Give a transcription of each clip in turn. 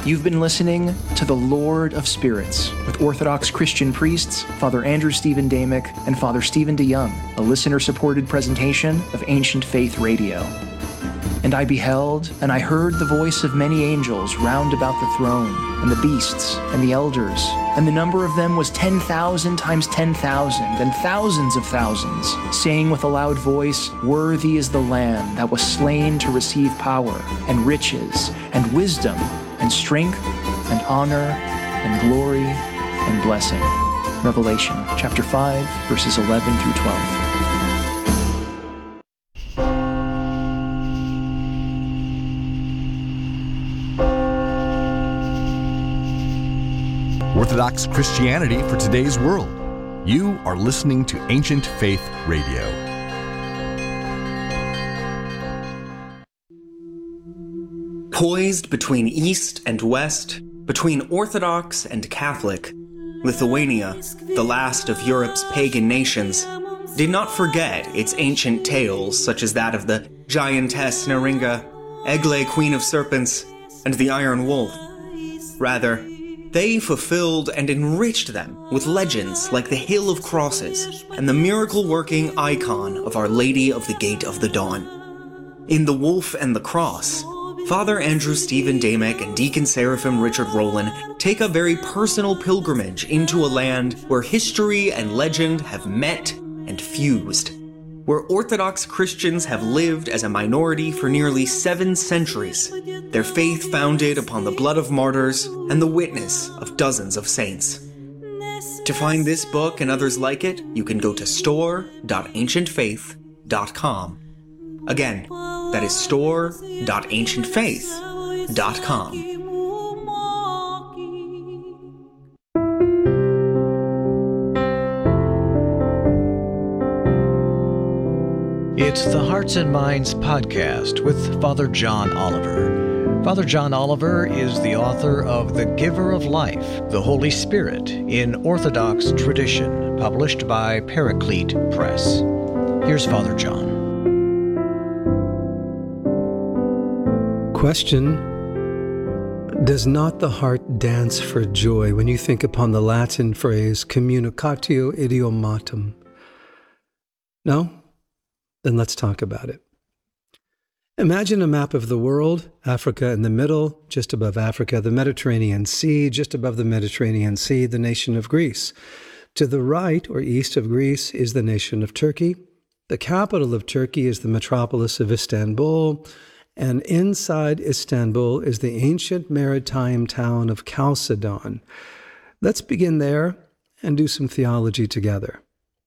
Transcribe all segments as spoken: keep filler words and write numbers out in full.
You've been listening to The Lord of Spirits with Orthodox Christian priests, Father Andrew Stephen Damick and Father Stephen DeYoung, a listener-supported presentation of Ancient Faith Radio. And I beheld, and I heard the voice of many angels round about the throne, and the beasts, and the elders, and the number of them was ten thousand times ten thousand, and thousands of thousands, saying with a loud voice, Worthy is the Lamb that was slain to receive power, and riches, and wisdom, and strength, and honor, and glory, and blessing. Revelation chapter five, verses eleven through twelve. Orthodox Christianity for today's world. You are listening to Ancient Faith Radio. Poised between East and West, between Orthodox and Catholic, Lithuania, the last of Europe's pagan nations, did not forget its ancient tales such as that of the giantess Neringa, Egle, Queen of Serpents, and the Iron Wolf. Rather, they fulfilled and enriched them with legends like the Hill of Crosses and the miracle-working icon of Our Lady of the Gate of the Dawn. In The Wolf and the Cross, Father Andrew Stephen Damick and Deacon Seraphim Richard Rowland take a very personal pilgrimage into a land where history and legend have met and fused, where Orthodox Christians have lived as a minority for nearly seven centuries, their faith founded upon the blood of martyrs and the witness of dozens of saints. To find this book and others like it, you can go to store dot ancient faith dot com. Again, that is store dot ancient faith dot com. It's the Hearts and Minds podcast with Father John Oliver. Father John Oliver is the author of The Giver of Life, the Holy Spirit in Orthodox Tradition, published by Paraclete Press. Here's Father John. Question: does not the heart dance for joy when you think upon the Latin phrase communicatio idiomatum? No? Then let's talk about it. Imagine a map of the world, Africa in the middle, just above Africa, the Mediterranean Sea, just above the Mediterranean Sea, the nation of Greece. To the right or east of Greece is the nation of Turkey. The capital of Turkey is the metropolis of Istanbul, and inside Istanbul is the ancient maritime town of Chalcedon. Let's begin there and do some theology together.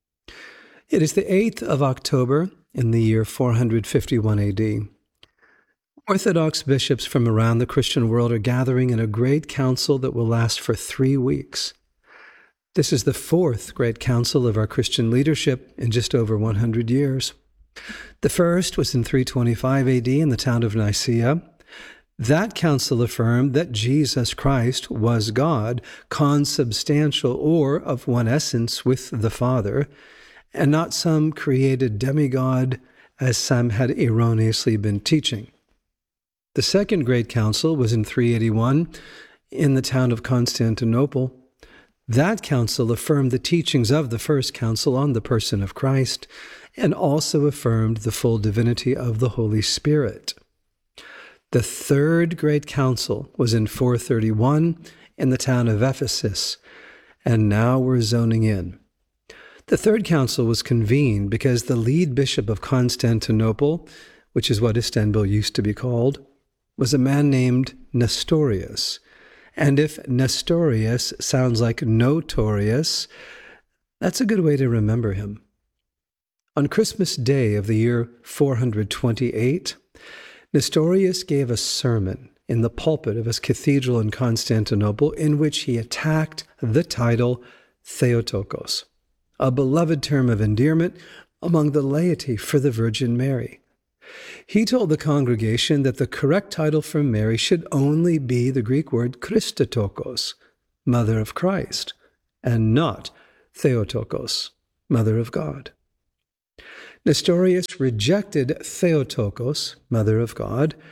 It is the eighth of October in the year four hundred fifty-one A D. Orthodox bishops from around the Christian world are gathering in a great council that will last for three weeks. This is the fourth great council of our Christian leadership in just over one hundred years. The first was in three twenty-five A D in the town of Nicaea. That council affirmed that Jesus Christ was God, consubstantial or of one essence with the Father, and not some created demigod, as some had erroneously been teaching. The second great council was in three eighty-one in the town of Constantinople. That council affirmed the teachings of the first council on the person of Christ, and also affirmed the full divinity of the Holy Spirit. The third great council was in four thirty-one in the town of Ephesus, and now we're zoning in. The third council was convened because the lead bishop of Constantinople, which is what Istanbul used to be called, was a man named Nestorius. And if Nestorius sounds like notorious, that's a good way to remember him. On Christmas Day of the year four hundred twenty-eight, Nestorius gave a sermon in the pulpit of his cathedral in Constantinople in which he attacked the title Theotokos, a beloved term of endearment among the laity for the Virgin Mary. He told the congregation that the correct title for Mary should only be the Greek word Christotokos, Mother of Christ, and not Theotokos, Mother of God. Nestorius rejected Theotokos, Mother of God,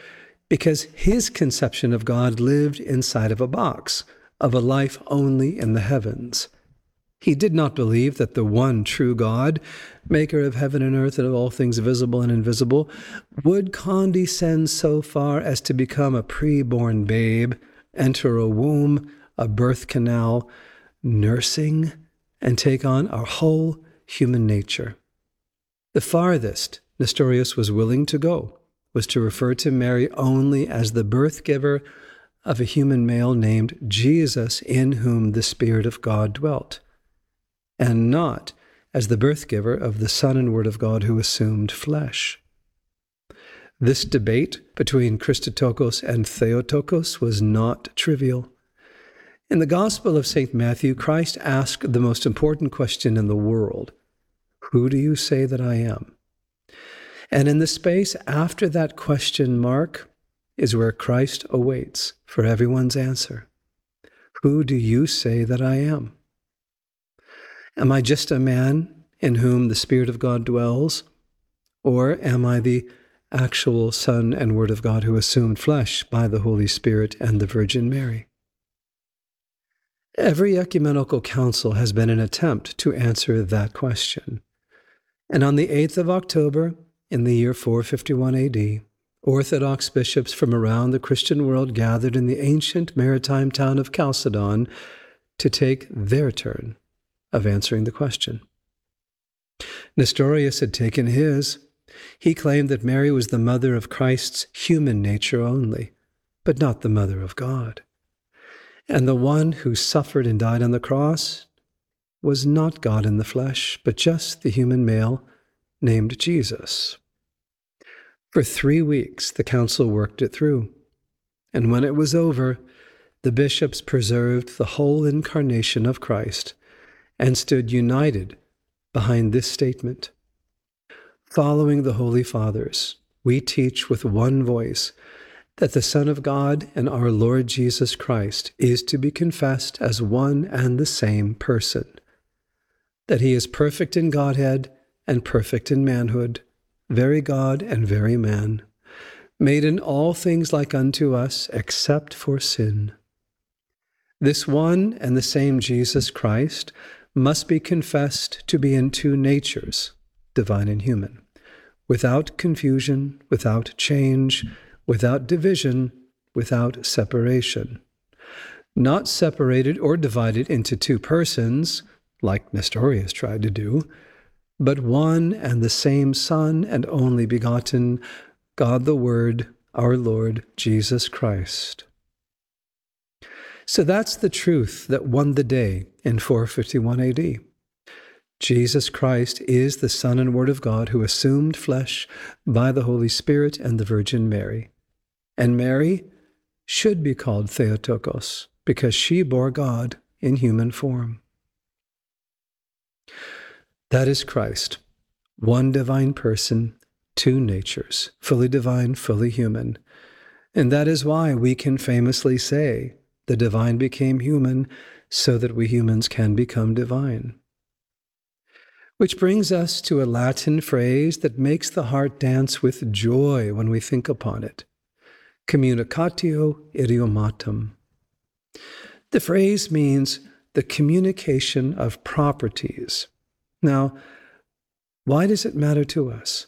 because his conception of God lived inside of a box, of a life only in the heavens. He did not believe that the one true God, maker of heaven and earth and of all things visible and invisible, would condescend so far as to become a pre-born babe, enter a womb, a birth canal, nursing, and take on our whole human nature. The farthest Nestorius was willing to go was to refer to Mary only as the birth giver of a human male named Jesus, in whom the Spirit of God dwelt, and not as the birth giver of the Son and Word of God who assumed flesh. This debate between Christotokos and Theotokos was not trivial. In the Gospel of Saint Matthew, Christ asked the most important question in the world: "Who do you say that I am?" And in the space after that question mark is where Christ awaits for everyone's answer. Who do you say that I am? Am I just a man in whom the Spirit of God dwells? Or am I the actual Son and Word of God who assumed flesh by the Holy Spirit and the Virgin Mary? Every ecumenical council has been an attempt to answer that question. And on the eighth of October, in the year four fifty-one A D, Orthodox bishops from around the Christian world gathered in the ancient maritime town of Chalcedon to take their turn of answering the question. Nestorius had taken his. He claimed that Mary was the mother of Christ's human nature only, but not the mother of God. And the one who suffered and died on the cross was not God in the flesh, but just the human male named Jesus. For three weeks, the council worked it through. And when it was over, the bishops preserved the whole incarnation of Christ and stood united behind this statement: following the Holy Fathers, we teach with one voice that the Son of God and our Lord Jesus Christ is to be confessed as one and the same person, that he is perfect in Godhead and perfect in manhood, very God and very man, made in all things like unto us except for sin. This one and the same Jesus Christ must be confessed to be in two natures, divine and human, without confusion, without change, without division, without separation. Not separated or divided into two persons, like Nestorius tried to do, but one and the same Son and only begotten, God the Word, our Lord Jesus Christ. So that's the truth that won the day in four fifty-one A D. Jesus Christ is the Son and Word of God who assumed flesh by the Holy Spirit and the Virgin Mary. And Mary should be called Theotokos because she bore God in human form. That is Christ, one divine person, two natures, fully divine, fully human. And that is why we can famously say, the divine became human so that we humans can become divine. Which brings us to a Latin phrase that makes the heart dance with joy when we think upon it: communicatio idiomatum. The phrase means the communication of properties. Now, why does it matter to us?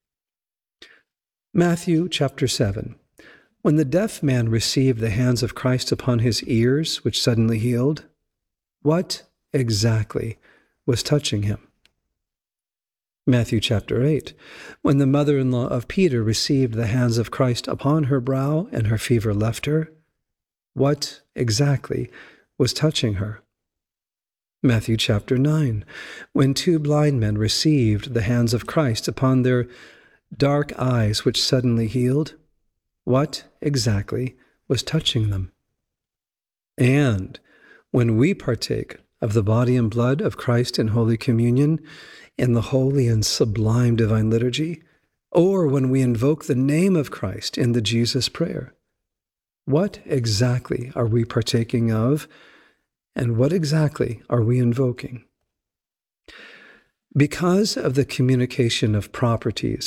Matthew chapter seven. When the deaf man received the hands of Christ upon his ears, which suddenly healed, what exactly was touching him? Matthew chapter eight. When the mother-in-law of Peter received the hands of Christ upon her brow and her fever left her, what exactly was touching her? Matthew chapter nine. When two blind men received the hands of Christ upon their dark eyes, which suddenly healed, what exactly was touching them? And when we partake of the body and blood of Christ in Holy Communion, in the holy and sublime divine liturgy, or when we invoke the name of Christ in the Jesus Prayer, what exactly are we partaking of, and what exactly are we invoking? Because of the communication of properties